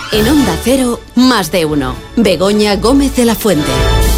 En Onda Cero, Más de Uno. Begoña Gómez de la Fuente.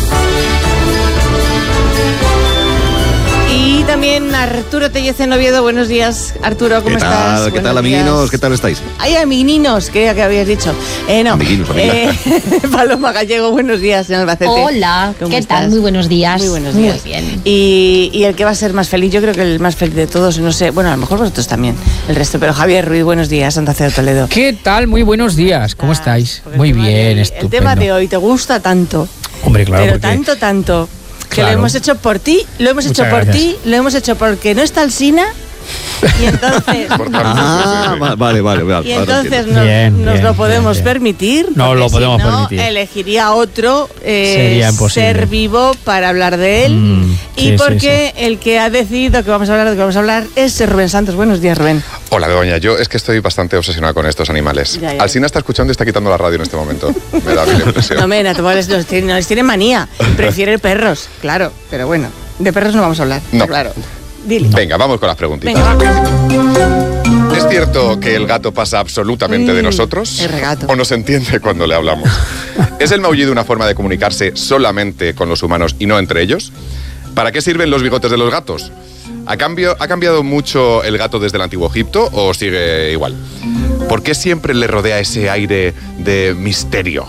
Y también Arturo Tellez en Oviedo. Buenos días, Arturo, ¿cómo estás? ¿Qué tal, amiguinos? ¿Qué tal estáis? Ay, amiguinos, que habías dicho. No. Amiguinos. Paloma Gallego, buenos días en Albacete. Hola, ¿qué estás? tal? Muy buenos días. Muy buenos días. Muy bien. Y el que va a ser más feliz, yo creo que el más feliz de todos, no sé, bueno, a lo mejor vosotros también, el resto, pero Javier Ruiz, buenos días, Onda Cero Toledo. ¿Qué tal? Muy buenos días. ¿Cómo estáis? Muy bien, estupendo. El tema de hoy te gusta tanto. Hombre, claro. Pero porque... tanto. Que Claro. lo hemos hecho por ti, lo hemos hecho por ti, lo hemos hecho porque no está el Sina. Y entonces, Vale. y entonces Bien, nos bien, lo podemos bien. permitir. No porque lo podemos si no, permitir. elegiría otro Sería imposible. ser vivo para hablar de él. Y sí, porque el que ha decidido que vamos a hablar de lo que vamos a hablar es Rubén Santos. Buenos días, Rubén. Hola, Begoña. Yo es que estoy bastante obsesionado con estos animales. Ya. Alsina está escuchando y está quitando la radio en este momento. Me da bien la impresión. No, mira, no les tiene manía. Prefiere perros, claro. Pero bueno, de perros no vamos a hablar. No. Claro. Dile. Venga, vamos con las preguntitas. Venga, ¿Es cierto que el gato pasa absolutamente de nosotros? el regato. ¿O nos entiende cuando le hablamos? ¿Es el maullido una forma de comunicarse solamente con los humanos y no entre ellos? ¿Para qué sirven los bigotes de los gatos? ¿Ha cambiado mucho el gato desde el antiguo Egipto o sigue igual? ¿Por qué siempre le rodea ese aire de misterio?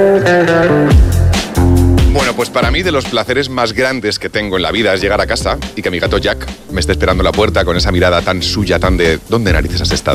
Bueno, pues para mí de los placeres más grandes que tengo en la vida es llegar a casa y que mi gato Jack me esté esperando en la puerta con esa mirada tan suya, tan de ¿dónde narices has estado?